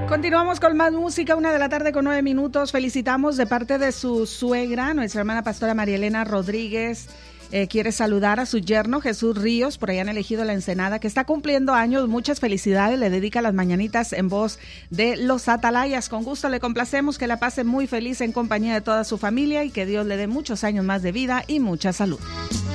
Continuamos con más música, 1:09 p.m. Felicitamos de parte de su suegra, nuestra hermana pastora María Elena Rodríguez. Quiere saludar a su yerno Jesús Ríos, por allá han elegido La Ensenada, que está cumpliendo años. Muchas felicidades, le dedica las mañanitas en voz de los Atalayas. Con gusto le complacemos, que la pase muy feliz en compañía de toda su familia y que Dios le dé muchos años más de vida y mucha salud.